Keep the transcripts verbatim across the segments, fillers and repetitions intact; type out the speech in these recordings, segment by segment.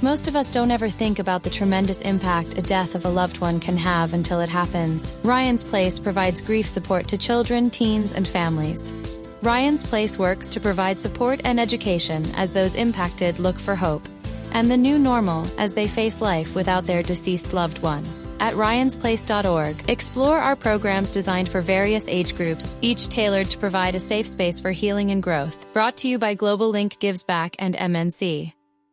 most of us don't ever think about the tremendous impact a death of a loved one can have until it happens. Ryan's Place provides grief support to children, teens, and families. Ryan's Place works to provide support and education as those impacted look for hope and the new normal as they face life without their deceased loved one. At ryans place dot org, explore our programs designed for various age groups, each tailored to provide a safe space for healing and growth. Brought to you by Global Link Gives Back and M N C.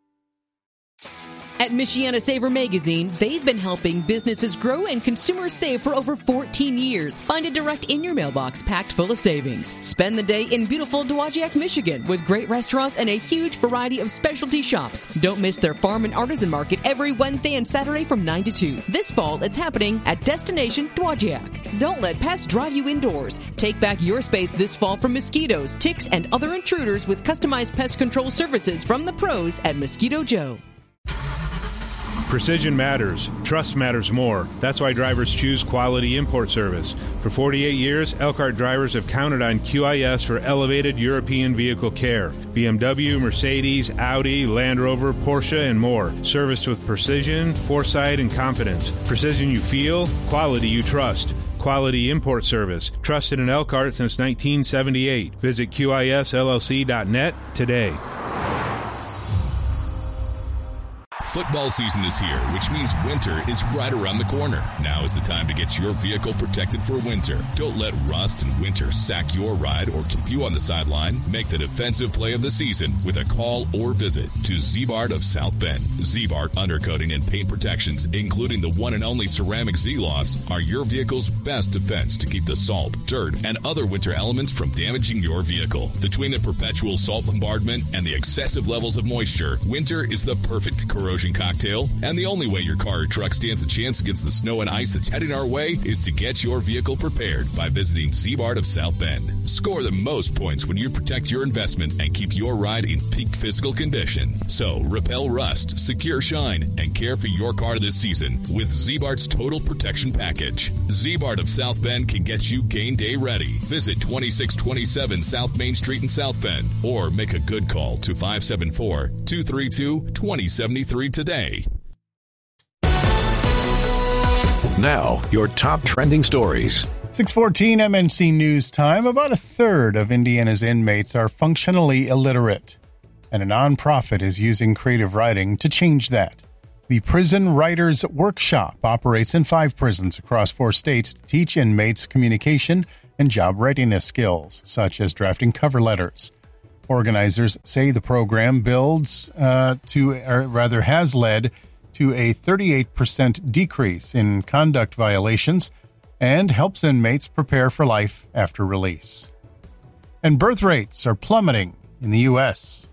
At Michiana Saver Magazine, they've been helping businesses grow and consumers save for over fourteen years. Find it direct in your mailbox, packed full of savings. Spend the day in beautiful Dowagiac, Michigan, with great restaurants and a huge variety of specialty shops. Don't miss their farm and artisan market every Wednesday and Saturday from nine to two. This fall, it's happening at Destination Dowagiac. Don't let pests drive you indoors. Take back your space this fall from mosquitoes, ticks, and other intruders with customized pest control services from the pros at Mosquito Joe. Precision matters. Trust matters more. That's why drivers choose Quality Import Service. For forty-eight years, Elkhart drivers have counted on Q I S for elevated European vehicle care. B M W, Mercedes, Audi, Land Rover, Porsche, and more. Serviced with precision, foresight, and confidence. Precision you feel, quality you trust. Quality Import Service. Trusted in Elkhart since nineteen seventy-eight. Visit Q I S L L C dot net today. Football season is here, which means winter is right around the corner. Now is the time to get your vehicle protected for winter. Don't let rust and winter sack your ride or keep you on the sideline. Make the defensive play of the season with a call or visit to Z-Bart of South Bend. Z-Bart Undercoating and Paint Protections, including the one and only ceramic Z-Loss, are your vehicle's best defense to keep the salt, dirt, and other winter elements from damaging your vehicle. Between the perpetual salt bombardment and the excessive levels of moisture, winter is the perfect corrosion cocktail, and the only way your car or truck stands a chance against the snow and ice that's heading our way is to get your vehicle prepared by visiting Z-Bart of South Bend. Score the most points when you protect your investment and keep your ride in peak physical condition. So repel rust, secure shine, and care for your car this season with Z-Bart's Total Protection Package. Z-Bart of South Bend can get you game day ready. Visit twenty-six twenty-seven South Main Street in South Bend or make a good call to five seven four, two three two, two zero seven three today. Now, your top trending stories. six fourteen M N C News Time. About a third of Indiana's inmates are functionally illiterate, and a nonprofit is using creative writing to change that. The Prison Writers Workshop operates in five prisons across four states to teach inmates communication and job readiness skills, such as drafting cover letters. Organizers say the program builds uh, to, or rather has led to a thirty-eight percent decrease in conduct violations and helps inmates prepare for life after release. And birth rates are plummeting in the U S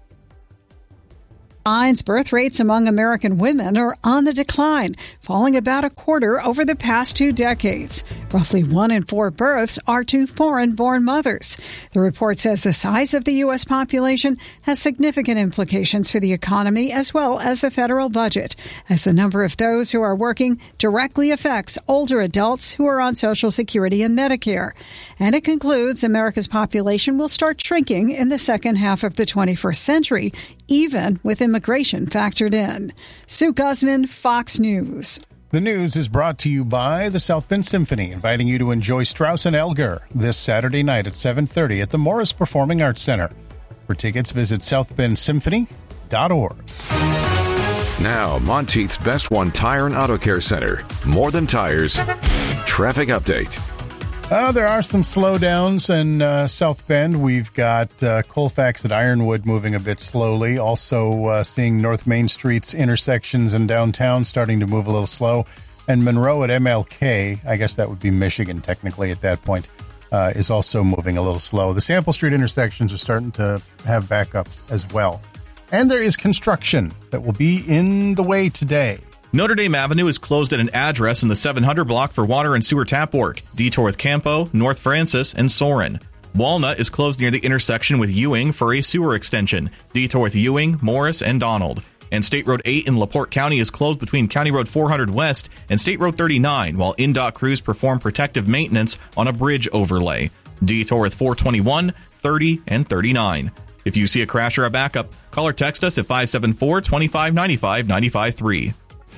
Birth rates among American women are on the decline, falling about a quarter over the past two decades. Roughly one in four births are to foreign-born mothers. The report says the size of the U S population has significant implications for the economy as well as the federal budget, as the number of those who are working directly affects older adults who are on Social Security and Medicare. And it concludes America's population will start shrinking in the second half of the twenty-first century, even with immigration factored in. Sue Guzman, Fox News. The news is brought to you by the South Bend Symphony, inviting you to enjoy Strauss and Elgar this Saturday night at seven thirty at the Morris Performing Arts Center. For tickets, visit south bend symphony dot org. Now, Monteith's Best One Tire and Auto Care Center. More than tires. Traffic update. Uh, there are some slowdowns in uh, South Bend. We've got uh, Colfax at Ironwood moving a bit slowly. Also uh, seeing North Main Street's intersections in downtown starting to move a little slow. And Monroe at M L K, I guess that would be Michigan technically at that point, uh, is also moving a little slow. The Sample Street intersections are starting to have backups as well. And there is construction that will be in the way today. Notre Dame Avenue is closed at an address in the seven hundred block for water and sewer tap work. Detour with Campo, North Francis, and Soren. Walnut is closed near the intersection with Ewing for a sewer extension. Detour with Ewing, Morris, and Donald. And State Road eight in LaPorte County is closed between County Road four hundred West and State Road thirty-nine, while N D O T crews perform protective maintenance on a bridge overlay. Detour with four twenty-one, thirty, and thirty-nine. If you see a crash or a backup, call or text us at five seven four, two five nine five, nine five three.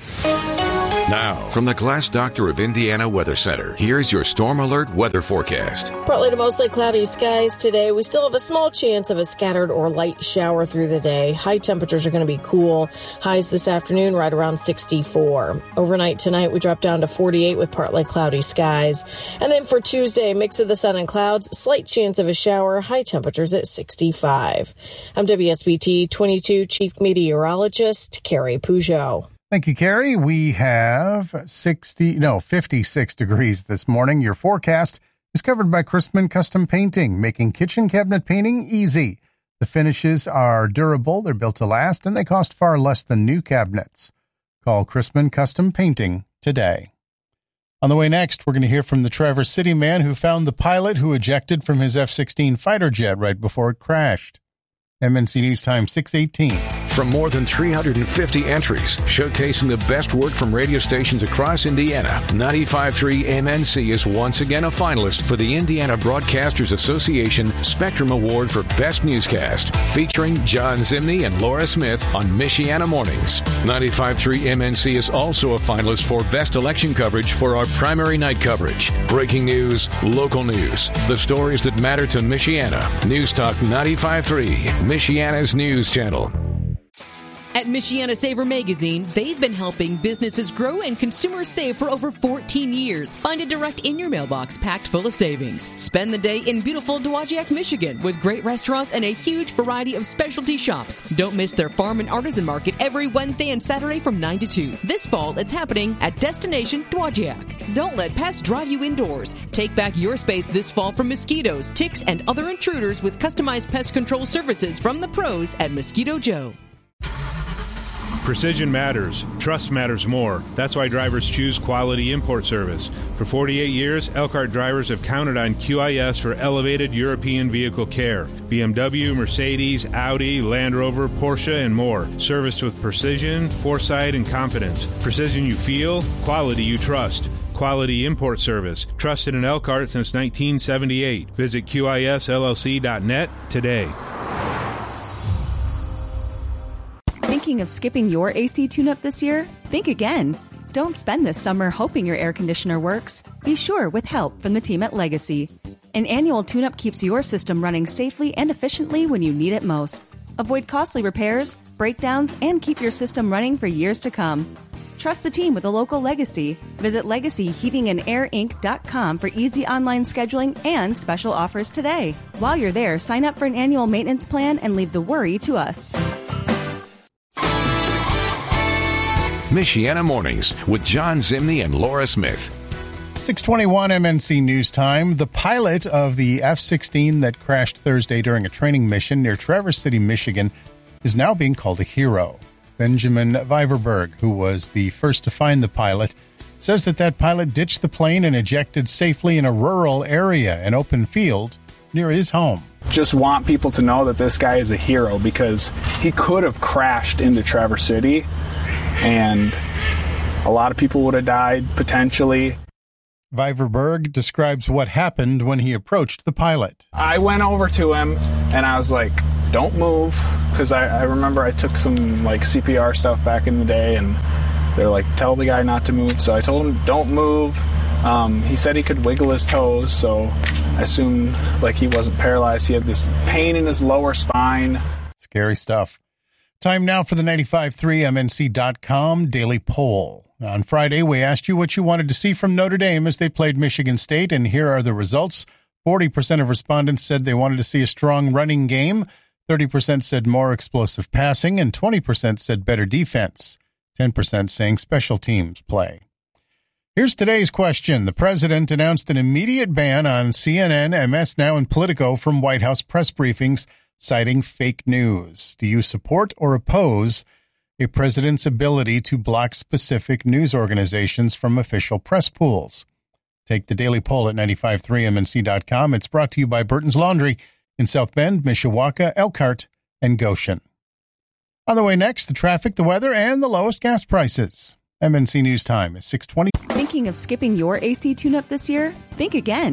Now, from the Glass Doctor of Indiana Weather Center, here's your Storm Alert weather forecast. Partly to mostly cloudy skies today. We still have a small chance of a scattered or light shower through the day. High temperatures are going to be cool. Highs this afternoon right around sixty-four. Overnight tonight, we drop down to forty-eight with partly cloudy skies. And then for Tuesday, mix of the sun and clouds, slight chance of a shower, high temperatures at sixty-five. I'm W S B T twenty-two Chief Meteorologist Carrie Peugeot. Thank you, Carrie. We have sixty, no, fifty-six degrees this morning. Your forecast is covered by Chrisman Custom Painting, making kitchen cabinet painting easy. The finishes are durable, they're built to last, and they cost far less than new cabinets. Call Chrisman Custom Painting today. On the way next, we're going to hear from the Traverse City man who found the pilot who ejected from his F sixteen fighter jet right before it crashed. M N C News Time, six eighteen. From more than three hundred fifty entries, showcasing the best work from radio stations across Indiana, ninety-five point three M N C is once again a finalist for the Indiana Broadcasters Association Spectrum Award for Best Newscast, featuring John Zimney and Laura Smith on Michiana Mornings. ninety-five point three M N C is also a finalist for Best Election Coverage for our primary night coverage. Breaking news, local news, the stories that matter to Michiana. News Talk ninety-five point three, Michiana's news channel. At Michiana Saver Magazine, they've been helping businesses grow and consumers save for over fourteen years. Find it direct in your mailbox, packed full of savings. Spend the day in beautiful Dowagiac, Michigan, with great restaurants and a huge variety of specialty shops. Don't miss their farm and artisan market every Wednesday and Saturday from nine to two. This fall, it's happening at Destination Dowagiac. Don't let pests drive you indoors. Take back your space this fall from mosquitoes, ticks, and other intruders with customized pest control services from the pros at Mosquito Joe. Precision matters. Trust matters more. That's why drivers choose Quality Import Service. For forty-eight years, Elkhart drivers have counted on Q I S for elevated European vehicle care. B M W, Mercedes, Audi, Land Rover, Porsche, and more. Serviced with precision, foresight, and confidence. Precision you feel, quality you trust. Quality Import Service. Trusted in Elkhart since nineteen seventy-eight. Visit Q I S L L C dot net today. Thinking of skipping your A C tune-up this year? Think again. Don't spend this summer hoping your air conditioner works. Be sure with help from the team at Legacy. An annual tune-up keeps your system running safely and efficiently when you need it most. Avoid costly repairs, breakdowns, and keep your system running for years to come. Trust the team with a local Legacy. Visit legacy heating and air inc dot com for easy online scheduling and special offers today. While you're there, sign up for an annual maintenance plan and leave the worry to us. Michiana Mornings with John Zimney and Laura Smith. six twenty-one M N C News Time. The pilot of the F sixteen that crashed Thursday during a training mission near Traverse City, Michigan, is now being called a hero. Benjamin Viverberg, who was the first to find the pilot, says that that pilot ditched the plane and ejected safely in a rural area, an open field, near his home. Just want people to know that this guy is a hero because he could have crashed into Traverse City and a lot of people would have died potentially. Viverberg describes what happened when he approached the pilot. I went over to him and I was like, don't move, because I, I remember I took some like C P R stuff back in the day and they're like, tell the guy not to move. So I told him, don't move. Um, he said he could wiggle his toes, so I assumed like he wasn't paralyzed. He had this pain in his lower spine. Scary stuff. Time now for the ninety-five point three M N C dot com Daily Poll. On Friday, we asked you what you wanted to see from Notre Dame as they played Michigan State, and here are the results. forty percent of respondents said they wanted to see a strong running game. thirty percent said more explosive passing, and twenty percent said better defense. ten percent saying special teams play. Here's today's question. The president announced an immediate ban on C N N, M S Now, and Politico from White House press briefings, citing fake news. Do you support or oppose a president's ability to block specific news organizations from official press pools? Take the daily poll at ninety-five point three M N C dot com. It's brought to you by Burton's Laundry in South Bend, Mishawaka, Elkhart, and Goshen. On the way next, the traffic, the weather, and the lowest gas prices. M N C News Time is six twenty. Thinking of skipping your A C tune-up this year? Think again.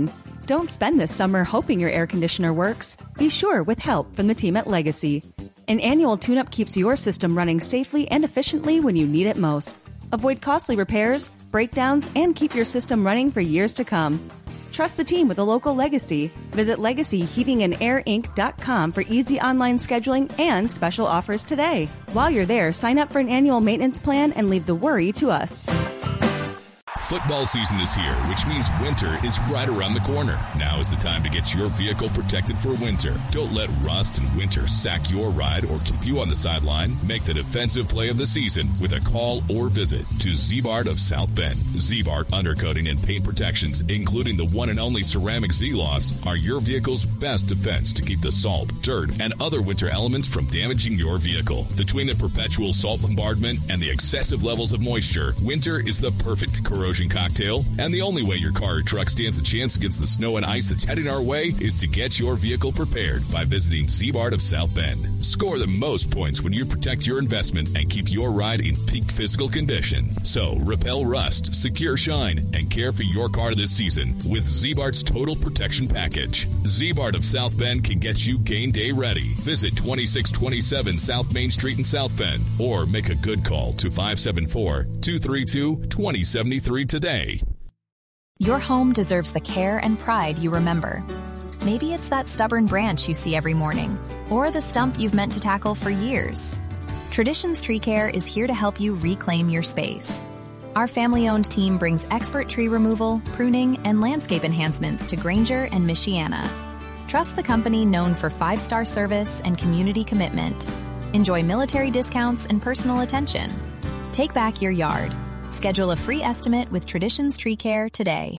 Don't spend this summer hoping your air conditioner works. Be sure with help from the team at Legacy. An annual tune-up keeps your system running safely and efficiently when you need it most. Avoid costly repairs, breakdowns, and keep your system running for years to come. Trust the team with a local Legacy. Visit legacy heating and air inc dot com for easy online scheduling and special offers today. While you're there, sign up for an annual maintenance plan and leave the worry to us. Football season is here, which means winter is right around the corner. Now is the time to get your vehicle protected for winter. Don't let rust and winter sack your ride or keep you on the sideline. Make the defensive play of the season with a call or visit to Z-Bart of South Bend. Z-Bart Undercoating and Paint Protections, including the one and only ceramic Z-Loss, are your vehicle's best defense to keep the salt, dirt, and other winter elements from damaging your vehicle. Between the perpetual salt bombardment and the excessive levels of moisture, winter is the perfect corrosion cocktail, and the only way your car or truck stands a chance against the snow and ice that's heading our way is to get your vehicle prepared by visiting Z-Bart of South Bend. Score the most points when you protect your investment and keep your ride in peak physical condition. So, repel rust, secure shine, and care for your car this season with Z-Bart's Total Protection Package. Z-Bart of South Bend can get you game day ready. Visit twenty-six twenty-seven South Main Street in South Bend or make a good call to five seven four, two three two, two zero seven three today. Your home deserves the care and pride you remember. Maybe it's that stubborn branch you see every morning, or the stump you've meant to tackle for years. Traditions Tree Care is here to help you reclaim your space. Our family-owned team brings expert tree removal, pruning, and landscape enhancements to Granger and Michiana. Trust the company known for five-star service and community commitment. Enjoy military discounts and personal attention. Take back your yard. Schedule a free estimate with Traditions Tree Care today.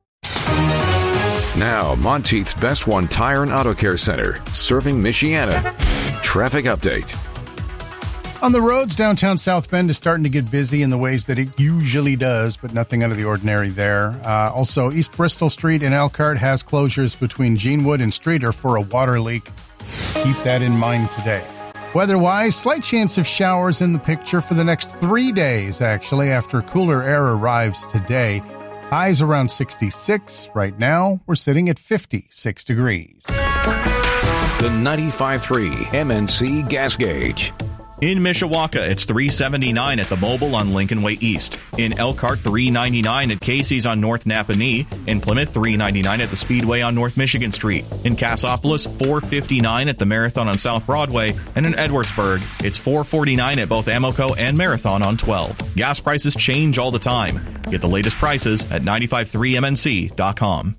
Now, Monteith's Best One Tire and Auto Care Center, serving Michiana. Traffic update. On the roads, downtown South Bend is starting to get busy in the ways that it usually does, but nothing out of the ordinary there. Uh, also, East Bristol Street in Elkhart has closures between Jeanwood and Streeter for a water leak. Keep that in mind today. Weather-wise, slight chance of showers in the picture for the next three days, actually, after cooler air arrives today. Highs around sixty-six. Right now, we're sitting at fifty-six degrees. The ninety-five point three M N C Gas Gauge. In Mishawaka, it's three seventy-nine at the Mobile on Lincoln Way East. In Elkhart, three ninety-nine at Casey's on North Napanee. In Plymouth, three ninety-nine at the Speedway on North Michigan Street. In Cassopolis, four fifty-nine at the Marathon on South Broadway. And in Edwardsburg, it's four forty-nine at both Amoco and Marathon on twelve. Gas prices change all the time. Get the latest prices at nine five three M N C dot com.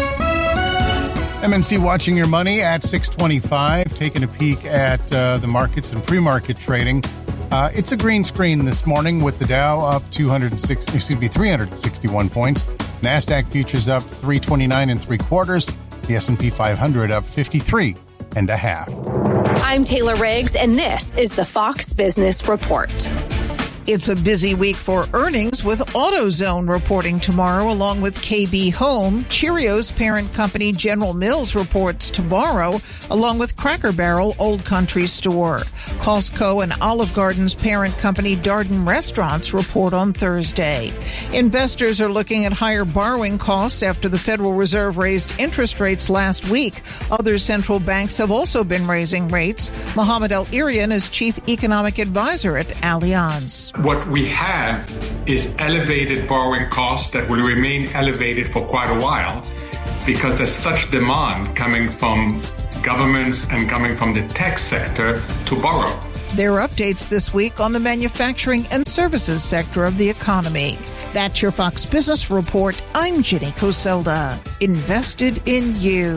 M N C Watching Your Money at six twenty-five, taking a peek at uh, the markets and pre-market trading. Uh, it's a green screen this morning with the Dow up two hundred sixty, excuse me, three hundred sixty-one points. NASDAQ futures up three twenty-nine and three quarters. The S and P five hundred up fifty-three and a half. I'm Taylor Riggs, and this is the Fox Business Report. It's a busy week for earnings with AutoZone reporting tomorrow along with K B Home. Cheerios parent company General Mills reports tomorrow along with Cracker Barrel Old Country Store. Costco and Olive Garden's parent company Darden Restaurants report on Thursday. Investors are looking at higher borrowing costs after the Federal Reserve raised interest rates last week. Other central banks have also been raising rates. Mohamed El-Erian is chief economic advisor at Allianz. What we have is elevated borrowing costs that will remain elevated for quite a while because there's such demand coming from governments and coming from the tech sector to borrow. There are updates this week on the manufacturing and services sector of the economy. That's your Fox Business Report. I'm Jenny Coselda. Invested in you.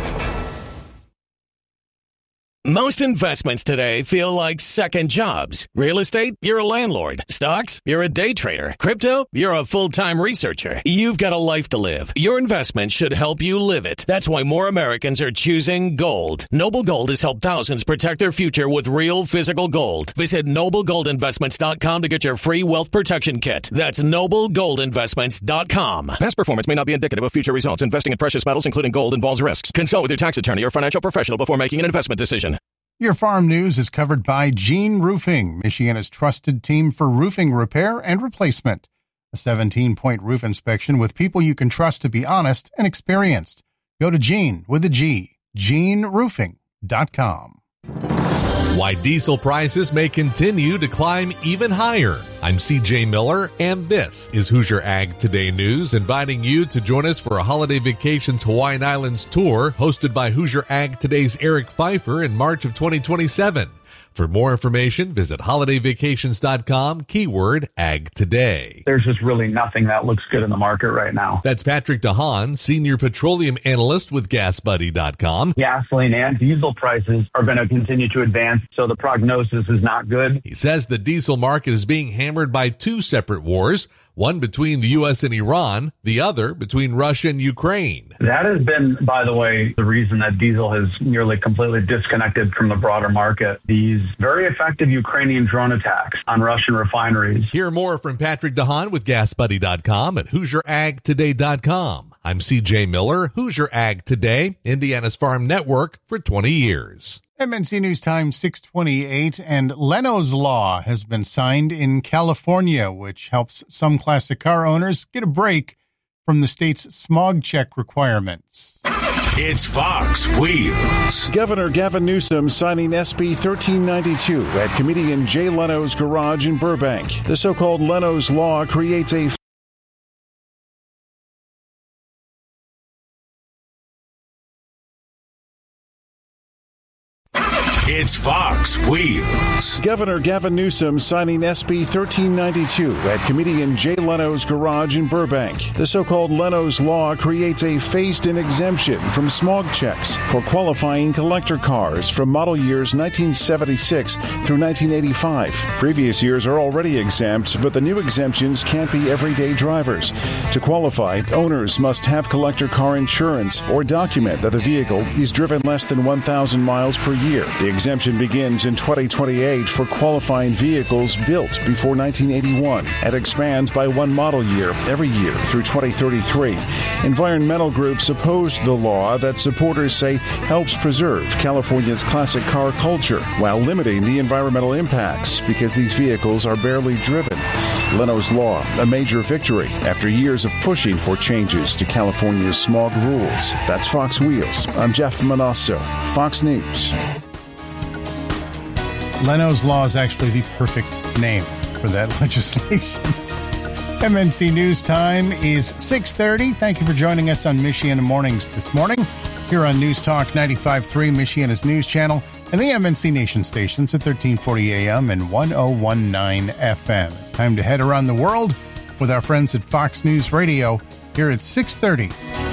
Most investments today feel like second jobs. Real estate, you're a landlord. Stocks, you're a day trader. Crypto, you're a full-time researcher. You've got a life to live. Your investment should help you live it. That's why more Americans are choosing gold. Noble Gold has helped thousands protect their future with real physical gold. Visit noble gold investments dot com to get your free wealth protection kit. That's noble gold investments dot com. Past performance may not be indicative of future results. Investing in precious metals, including gold, involves risks. Consult with your tax attorney or financial professional before making an investment decision. Your farm news is covered by Gene Roofing, Michiana's trusted team for roofing repair and replacement. A seventeen-point roof inspection with people you can trust to be honest and experienced. Go to Gene with a G, gene roofing dot com. Why diesel prices may continue to climb even higher. I'm C J Miller, and this is Hoosier Ag Today News, inviting you to join us for a Holiday Vacations Hawaiian Islands tour hosted by Hoosier Ag Today's Eric Pfeiffer in March of twenty twenty-seven. For more information, visit holiday vacations dot com, keyword Ag Today. There's just really nothing that looks good in the market right now. That's Patrick DeHaan, Senior Petroleum Analyst with gas buddy dot com. Gasoline and diesel prices are going to continue to advance, so the prognosis is not good. He says the diesel market is being hammered by two separate wars, one between the U S and Iran, the other between Russia and Ukraine. That has been, by the way, the reason that diesel has nearly completely disconnected from the broader market. These very effective Ukrainian drone attacks on Russian refineries. Hear more from Patrick DeHaan with gas buddy dot com at hoosier ag today dot com. I'm C J Miller, Hoosier Ag Today, Indiana's Farm Network for twenty years. M N C News Time six twenty-eight, and Leno's Law has been signed in California, which helps some classic car owners get a break from the state's smog check requirements. It's Fox Wheels. Governor Gavin Newsom signing S B thirteen ninety-two at comedian Jay Leno's garage in Burbank. The so-called Leno's Law creates a It's Fox Wheels. Governor Gavin Newsom signing S B thirteen ninety-two at comedian Jay Leno's garage in Burbank. The so-called Leno's Law creates a phased-in exemption from smog checks for qualifying collector cars from model years nineteen seventy-six through nineteen eighty-five. Previous years are already exempt, but the new exemptions can't be everyday drivers. To qualify, owners must have collector car insurance or document that the vehicle is driven less than one thousand miles per year. The exemption begins in twenty twenty-eight for qualifying vehicles built before nineteen eighty-one and expands by one model year every year through twenty thirty-three. Environmental groups opposed the law that supporters say helps preserve California's classic car culture while limiting the environmental impacts because these vehicles are barely driven. Leno's Law, a major victory after years of pushing for changes to California's smog rules. That's Fox Wheels. I'm Jeff Manasso, Fox News. Leno's Law is actually the perfect name for that legislation. M N C News Time is six thirty. Thank you for joining us on Michiana Mornings this morning here on News Talk ninety-five point three, Michiana's news channel, and the M N C Nation stations at thirteen forty A M and ten nineteen F M. It's time to head around the world with our friends at Fox News Radio here at six thirty.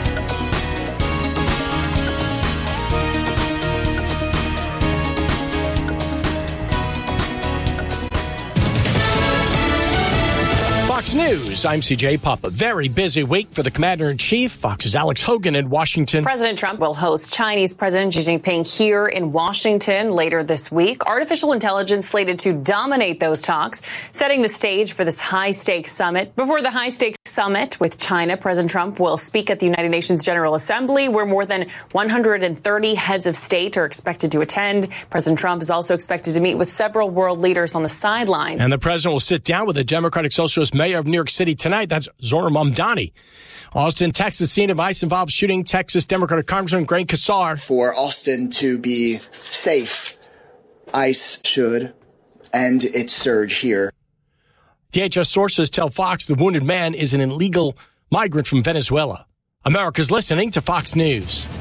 News. I'm C J Papa. Very busy week for the Commander-in-Chief. Fox's Alex Hogan in Washington. President Trump will host Chinese President Xi Jinping here in Washington later this week. Artificial intelligence slated to dominate those talks, setting the stage for this high-stakes summit. Before the high-stakes summit with China, President Trump will speak at the United Nations General Assembly, where more than one hundred thirty heads of state are expected to attend. President Trump is also expected to meet with several world leaders on the sidelines. And the president will sit down with the Democratic Socialist mayor of New York City tonight. That's Zohran Mamdani. Austin, Texas, scene of ICE-involved shooting. Texas Democratic Congressman Greg Casar. For Austin to be safe, ICE should end its surge here. D H S sources tell Fox the wounded man is an illegal migrant from Venezuela. America's listening to Fox News.